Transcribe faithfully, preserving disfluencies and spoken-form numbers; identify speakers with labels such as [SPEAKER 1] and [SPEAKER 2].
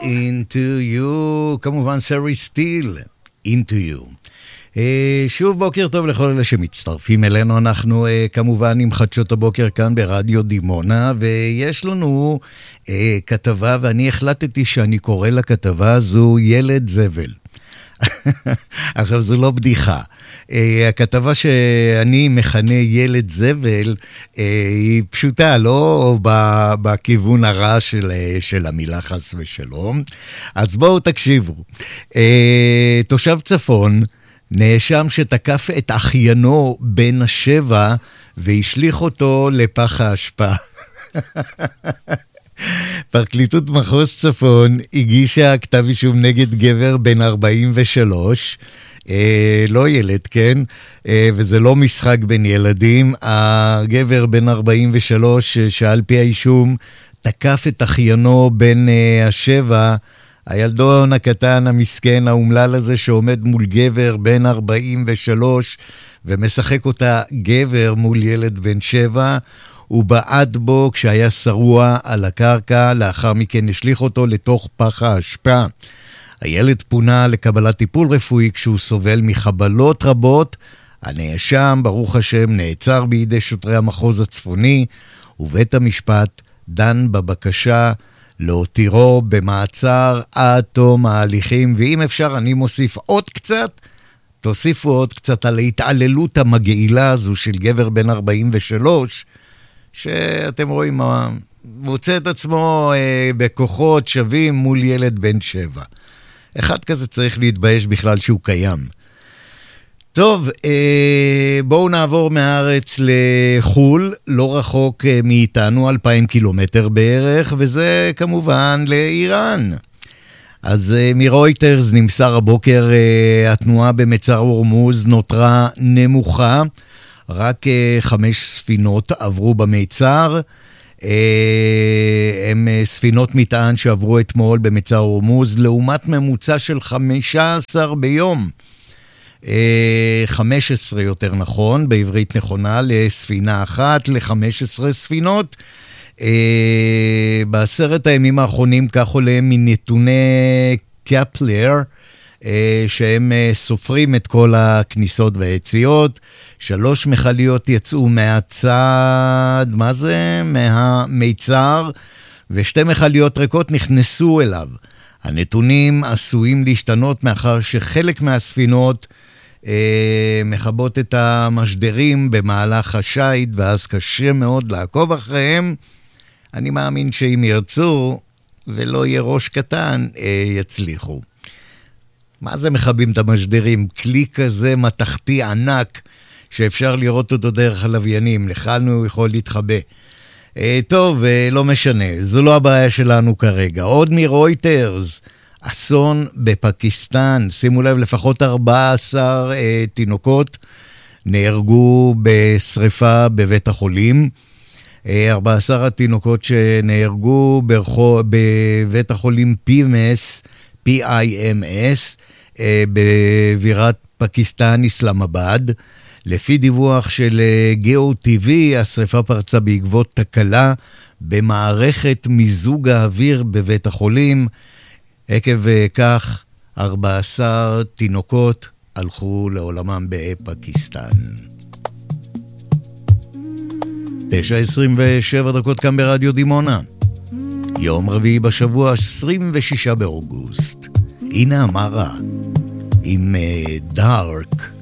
[SPEAKER 1] into you, כמובן סרי סטיל, into you. Uh, שוב בוקר טוב לכל אלה שמצטרפים אלינו, אנחנו uh, כמובן עם חדשות הבוקר כאן ברדיו דימונה, ויש לנו uh, כתבה, ואני החלטתי שאני קורא לכתבה הזו ילד זבל. עכשיו זו לא בדיחה, uh, הכתבה שאני מכנה ילד זבל uh, היא פשוטה, לא בכיוון הרע של, של המילה חס ושלום. אז בואו תקשיבו. uh, תושב צפון נאשם שתקף את אחיינו בן השבע והשליך אותו לפח האשפה. פרקליטות מחוז צפון הגישה כתב אישום נגד גבר בן ארבעים ושלוש, אה, לא ילד, כן? אה, וזה לא משחק בין ילדים. הגבר בן ארבעים ושלוש שעל פי האישום תקף את אחיינו בן אה, השבע, הילדון הקטן המסכן האומלל הזה שעומד מול גבר בן ארבעים ושלוש ומשחק אותה גבר מול ילד בן שבע. הוא בעט בו כשהיה שרוע על הקרקע, לאחר מכן השליך אותו לתוך פח האשפה. הילד פונה לקבלת טיפול רפואי כשהוא סובל מחבלות רבות. הנאשם, ברוך השם, נעצר בידי שוטרי המחוז הצפוני, ובית המשפט דן בבקשה להותירו במעצר עד תום ההליכים. ואם אפשר אני מוסיף עוד קצת, תוסיפו עוד קצת על ההתעללות המגעילה הזו של גבר בן ארבעים ושלוש, שאתם רואים, מוצא את עצמו אה, בכוחות שווים מול ילד בן שבע. אחד כזה צריך להתבייש בכלל שהוא קיים. טוב, אה, בואו נעבור מהארץ לחול, לא רחוק אה, מאיתנו, אלפיים קילומטר בערך, וזה כמובן לאיראן. אז אה, מרויטרס נמסר הבוקר, אה, התנועה במצר הורמוז נותרה נמוכה, רק אה, חמש ספינות עברו במצר, אה, הם אה, ספינות מטען שעברו אתמול במצר הורמוז, לעומת ממוצע של חמישה עשר ביום. חמש עשרה יותר נכון, בעברית נכונה, לספינה אחת, ל-חמש עשרה ספינות. בעשרת הימים האחרונים, כך עולה מנתוני קפלר, שהם סופרים את כל הכניסות והיציאות. שלוש מכליות יצאו מהצד, מה זה? מהמיצר, ושתי מכליות ריקות נכנסו אליו. הנתונים עשויים להשתנות מאחר שחלק מהספינות אה, מחבות את המשדרים במהלך השייט, ואז קשה מאוד לעקוב אחריהם. אני מאמין שאם ירצו ולא יהיה ראש קטן, אה, יצליחו. מה זה מחבים את המשדרים? כלי כזה מתכתי ענק שאפשר לראות אותו דרך הלוויינים, לכאן הוא יכול להתחבא. אה, טוב, אה, לא משנה, זו לא הבעיה שלנו כרגע. עוד מרויטרס, אסון בפקיסטן, שימו לב, לפחות ארבעה עשר אה, תינוקות נהרגו בשריפה בבית החולים. אה, ארבעה עשר התינוקות שנהרגו ברחו, בבית החולים פי אם אס, פי איי אם אס, אה, בבירת פקיסטן, אסלאמבאד. לפי דיווח של גאו טי וי, השריפה פרצה בעקבות תקלה במערכת מיזוג האוויר בבית החולים. עקב כך, ארבעה עשר תינוקות הלכו לעולמם בפקיסטן. תשע עשרים ושבע דקות כאן ברדיו דימונה. יום רביעי בשבוע, עשרים ושישה באוגוסט. הנה אמרה, עם דארק.